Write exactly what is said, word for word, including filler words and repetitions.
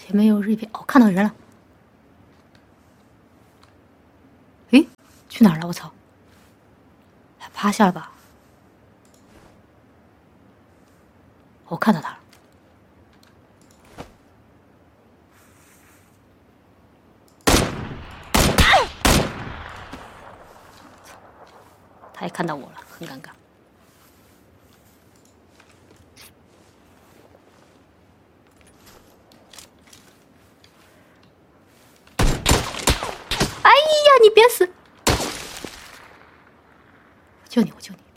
前面有日片，哦，看到人了。诶，去哪儿了？我操！他趴下了吧？我看到他了。他也看到我了，很尴尬。哎呀，你别死！我救你，我救你。